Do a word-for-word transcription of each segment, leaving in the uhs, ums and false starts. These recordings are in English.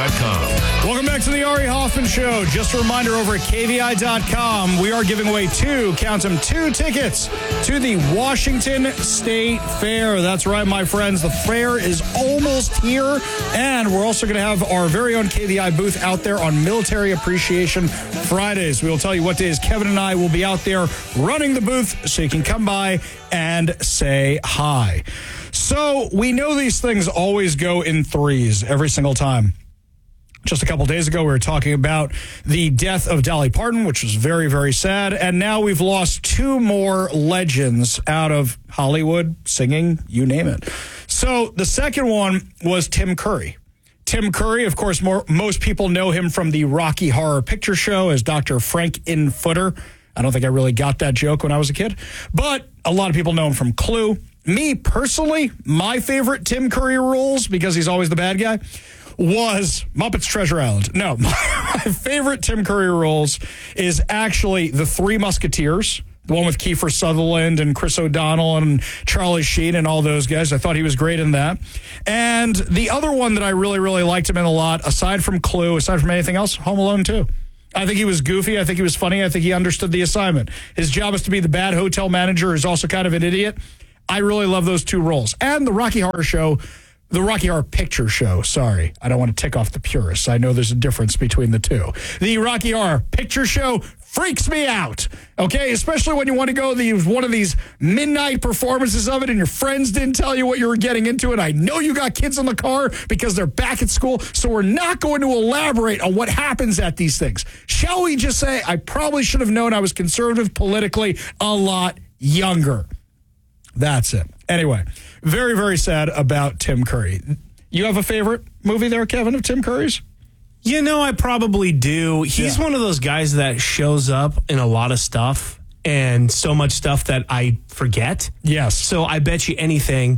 dot com. Welcome back to the Ari Hoffman Show. Just a reminder, over at K V I dot com, we are giving away two, count them, two tickets to the Washington State Fair. That's right, my friends. The fair is almost here, and we're also going to have our very own K V I booth out there on Military Appreciation Fridays. We will tell you what days Kevin and I will be out there running the booth, so you can come by and say hi. So we know these things always go in threes every single time. Just a couple days ago, we were talking about the death of Dolly Parton, which was very, very sad. And now we've lost two more legends out of Hollywood, singing, you name it. So the second one was Tim Curry. Tim Curry, of course, more, most people know him from the Rocky Horror Picture Show as Doctor Frank-N-Footer. I don't think I really got that joke when I was a kid. But a lot of people know him from Clue. Me, personally, my favorite Tim Curry roles, because he's always the bad guy, was Muppets Treasure Island. No, my favorite Tim Curry roles is actually The Three Musketeers, the one with Kiefer Sutherland and Chris O'Donnell and Charlie Sheen and all those guys. I thought he was great in that. And the other one that I really, really liked him in a lot, aside from Clue, aside from anything else, Home Alone two. I think he was goofy. I think he was funny. I think he understood the assignment. His job is to be the bad hotel manager who's also kind of an idiot. I really love those two roles. And the Rocky Horror Show, the Rocky Horror Picture Show, sorry. I don't want to tick off the purists. I know there's a difference between the two. The Rocky Horror Picture Show freaks me out, okay? Especially when you want to go to one of these midnight performances of it and your friends didn't tell you what you were getting into. And I know you got kids in the car because they're back at school, so we're not going to elaborate on what happens at these things. Shall we just say I probably should have known I was conservative politically a lot younger. That's it. Anyway, very, very sad about Tim Curry. You have a favorite movie there, Kevin, of Tim Curry's? You know, I probably do. He's yeah. one of those guys that shows up in a lot of stuff and so much stuff that I forget. Yes. So I bet you anything,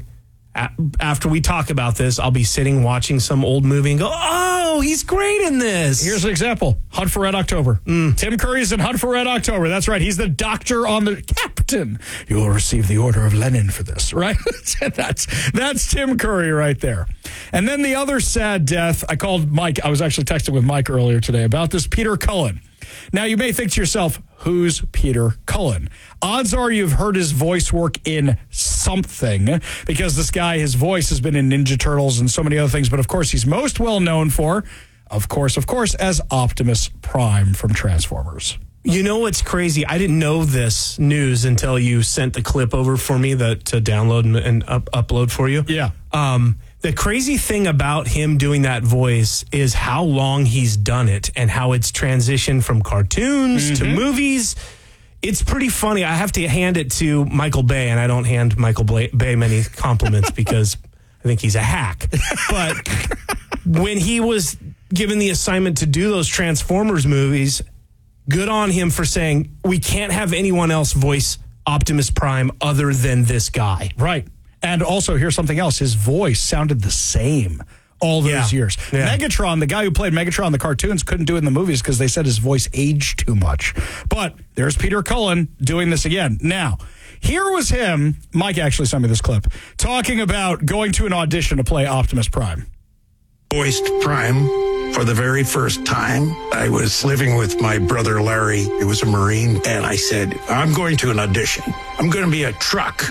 after we talk about this, I'll be sitting watching some old movie and go, oh, he's great in this. Here's an example. Hunt for Red October. Mm. Tim Curry's in Hunt for Red October. That's right. He's the doctor on the captain. You will receive the Order of Lenin for this, right? that's that's Tim Curry right there. And then the other sad death, I called Mike. I was actually texting with Mike earlier today about this, Peter Cullen. Now, you may think to yourself, who's Peter Cullen? Odds are you've heard his voice work in something, because this guy, his voice has been in Ninja Turtles and so many other things. But, of course, he's most well known for, of course, of course, as Optimus Prime from Transformers. You know what's crazy? I didn't know this news until you sent the clip over for me that, to download and, and up, upload for you. Yeah. Um, the crazy thing about him doing that voice is how long he's done it and how it's transitioned from cartoons mm-hmm. to movies. It's pretty funny. I have to hand it to Michael Bay, and I don't hand Michael Bay many compliments because I think he's a hack. But when he was given the assignment to do those Transformers movies, good on him for saying, we can't have anyone else voice Optimus Prime other than this guy. Right. And also, here's something else. His voice sounded the same all those yeah. years. Yeah. Megatron, the guy who played Megatron in the cartoons, couldn't do it in the movies because they said his voice aged too much. But there's Peter Cullen doing this again. Now, here was him, Mike actually sent me this clip, talking about going to an audition to play Optimus Prime. Voiced Prime for the very first time. I was living with my brother Larry, who was a Marine, and I said, I'm going to an audition. I'm going to be a truck.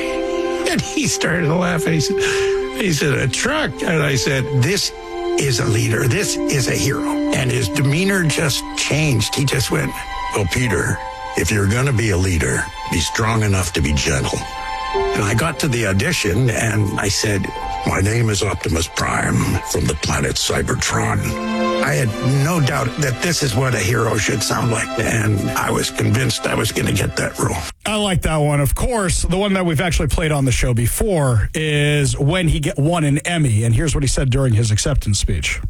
And he started laughing. He said, he said, a truck? And I said, this is a leader. This is a hero. And his demeanor just changed. He just went, well, Peter, if you're going to be a leader, be strong enough to be gentle. And I got to the audition, and I said, my name is Optimus Prime from the planet Cybertron. I had no doubt that this is what a hero should sound like, and I was convinced I was going to get that role. I like that one. Of course, the one that we've actually played on the show before is when he get, won an Emmy, and here's what he said during his acceptance speech.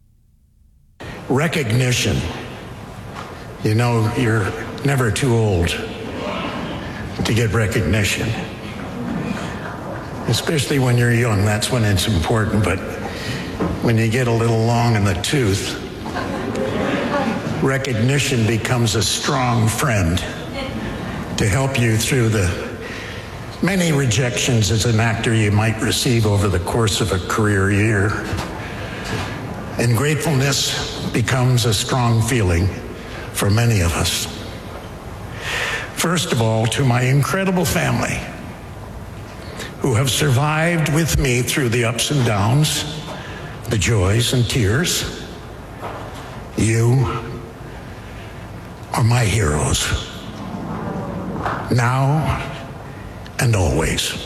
Recognition. You know, you're never too old to get recognition. Especially when you're young, that's when it's important. But when you get a little long in the tooth, recognition becomes a strong friend to help you through the many rejections as an actor you might receive over the course of a career year. And gratefulness becomes a strong feeling for many of us. First of all, to my incredible family who have survived with me through the ups and downs, the joys and tears. You are my heroes, now and always.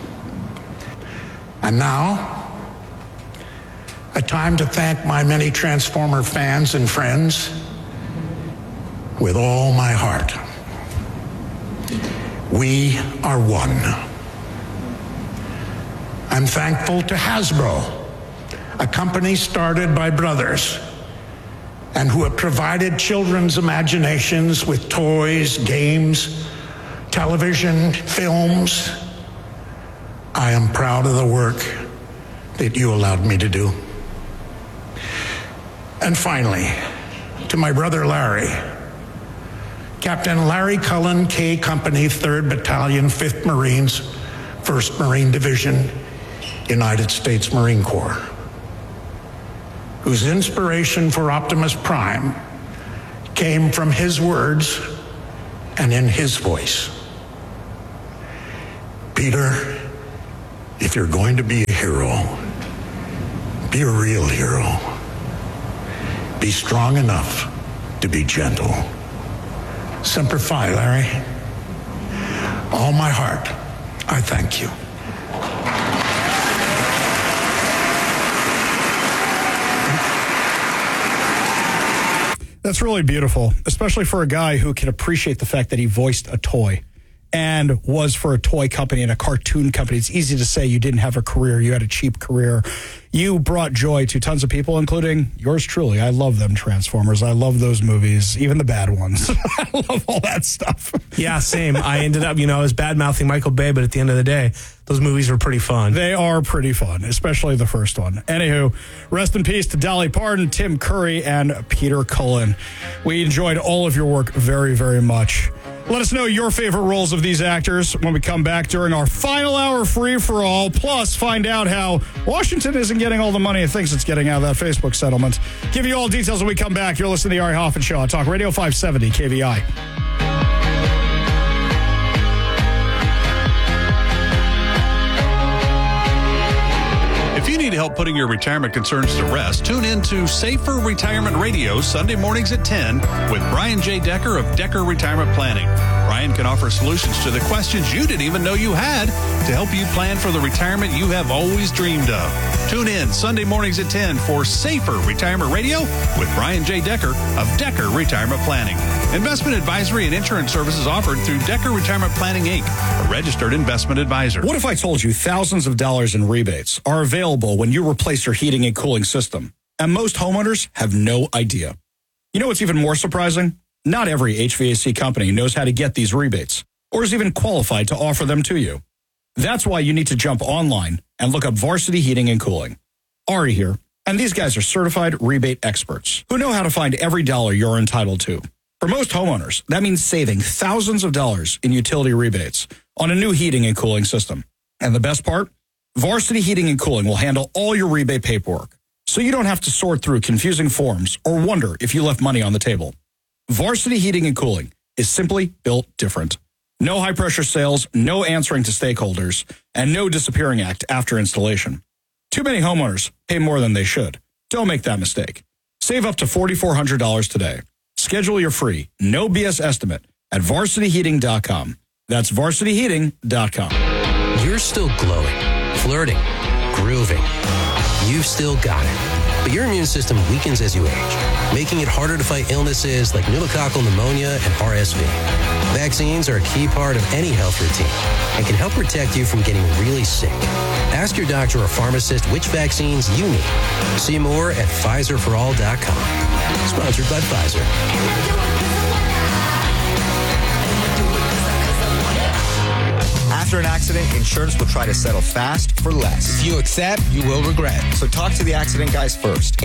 And now, a time to thank my many Transformer fans and friends with all my heart. We are one. I'm thankful to Hasbro, a company started by brothers and who have provided children's imaginations with toys, games, television, films. I am proud of the work that you allowed me to do. And finally, to my brother Larry, Captain Larry Cullen, K Company, third Battalion, fifth Marines, first Marine Division, United States Marine Corps, whose inspiration for Optimus Prime came from his words and in his voice. Peter, if you're going to be a hero, be a real hero. Be strong enough to be gentle. Semper Fi, Larry. All my heart, I thank you. That's really beautiful, especially for a guy who can appreciate the fact that he voiced a toy and was for a toy company and a cartoon company. It's easy to say you didn't have a career, you had a cheap career. You brought joy to tons of people, including yours truly. I love them Transformers. I love those movies, even the bad ones. I love all that stuff. Yeah, same. I ended up, you know, I was bad-mouthing Michael Bay, but at the end of the day, those movies were pretty fun. They are pretty fun, especially the first one. Anywho, rest in peace to Dolly Parton, Tim Curry, and Peter Cullen. We enjoyed all of your work very, very much. Let us know your favorite roles of these actors when we come back during our final hour free-for-all. Plus, find out how Washington isn't getting all the money it thinks it's getting out of that Facebook settlement. Give you all details when we come back. You're listening to the Ari Hoffman Show on Talk Radio five seventy K V I. If you need help putting your retirement concerns to rest, tune in to Safer Retirement Radio Sunday mornings at ten with Brian J. Decker of Decker Retirement Planning. Brian can offer solutions to the questions you didn't even know you had to help you plan for the retirement you have always dreamed of. Tune in Sunday mornings at ten for Safer Retirement Radio with Brian J. Decker of Decker Retirement Planning. Investment advisory and insurance services offered through Decker Retirement Planning, Incorporated, a registered investment advisor. What if I told you thousands of dollars in rebates are available when you replace your heating and cooling system, and most homeowners have no idea? You know what's even more surprising? Not every H V A C company knows how to get these rebates or is even qualified to offer them to you. That's why you need to jump online and look up Varsity Heating and Cooling. Ari here, and these guys are certified rebate experts who know how to find every dollar you're entitled to. For most homeowners, that means saving thousands of dollars in utility rebates on a new heating and cooling system. And the best part? Varsity Heating and Cooling will handle all your rebate paperwork, so you don't have to sort through confusing forms or wonder if you left money on the table. Varsity Heating and Cooling is simply built different. No high-pressure sales, no answering to stakeholders, and no disappearing act after installation. Too many homeowners pay more than they should. Don't make that mistake. Save up to four thousand four hundred dollars today. Schedule your free, no B S estimate at varsity heating dot com. That's varsity heating dot com. You're still glowing, flirting, grooving. You've still got it. But your immune system weakens as you age, making it harder to fight illnesses like pneumococcal pneumonia and R S V. Vaccines are a key part of any health routine and can help protect you from getting really sick. Ask your doctor or pharmacist which vaccines you need. See more at Pfizer for all dot com. Sponsored by Pfizer. After an accident, insurance will try to settle fast for less. If you accept, you will regret. So talk to the accident guys first.